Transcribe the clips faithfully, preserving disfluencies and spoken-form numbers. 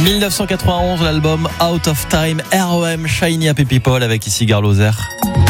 dix-neuf cent quatre-vingt-onze, l'album Out of Time, R O M, Shiny Happy People avec ici Gare Lozère.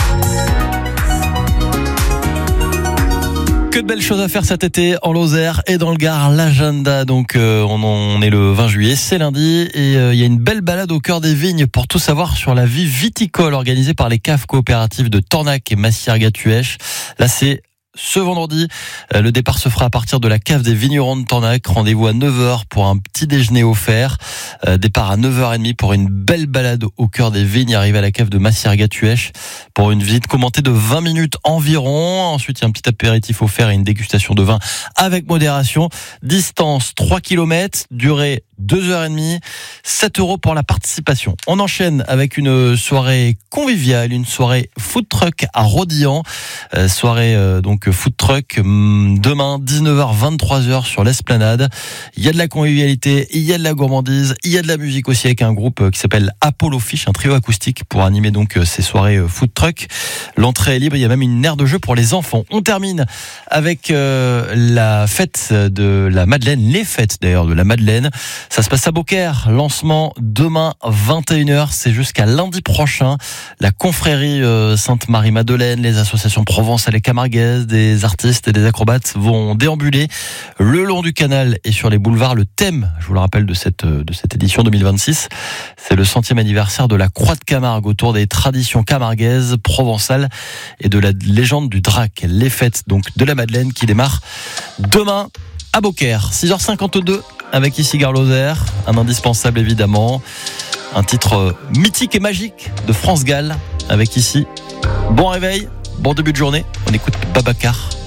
Que de belles choses à faire cet été en Lozère et dans le Gard. L'agenda, donc euh, on, on est le vingt juillet, c'est lundi et il euh, y a une belle balade au cœur des vignes pour tout savoir sur la vie viticole organisée par les caves coopératives de Tornac et Massières-Gatuèche. Là c'est ce vendredi, le départ se fera à partir de la cave des vignerons de Tornac. Rendez-vous à neuf heures pour un petit déjeuner offert. Départ à neuf heures trente pour une belle balade au cœur des vignes. Arrivé à la cave de Massières-Gatuèche pour une visite commentée de vingt minutes environ. Ensuite, il y a un petit apéritif offert et une dégustation de vin avec modération. Distance trois kilomètres, durée deux heures trente, sept euros pour la participation. On enchaîne avec une soirée conviviale, une soirée food truck à Rodilhan. Euh, soirée euh, donc food truck demain dix-neuf heures vingt-trois heures sur l'Esplanade. Il y a de la convivialité, il y a de la gourmandise, il y a de la musique aussi avec un groupe qui s'appelle Apollo Fish, un trio acoustique pour animer donc ces soirées food truck. L'entrée est libre, il y a même une aire de jeu pour les enfants. On termine avec euh, la fête de la Madeleine, les fêtes d'ailleurs de la Madeleine. Ça se passe à Beaucaire, lancement demain vingt et une heures, c'est jusqu'à lundi prochain. La confrérie euh, Sainte-Marie-Madeleine, les associations provençales et camarguaises, des artistes et des acrobates vont déambuler le long du canal et sur les boulevards. Le thème, je vous le rappelle, de cette, de cette édition deux mille vingt-six, c'est le centième anniversaire de la Croix de Camargue autour des traditions camarguaises, provençales et de la légende du drac. Les fêtes donc de la Madeleine qui démarrent demain à Beaucaire, six heures cinquante-deux avec ici Gare Lozère, un indispensable évidemment, un titre mythique et magique de France Gall avec ici. Bon réveil, bon début de journée, on écoute Babacar.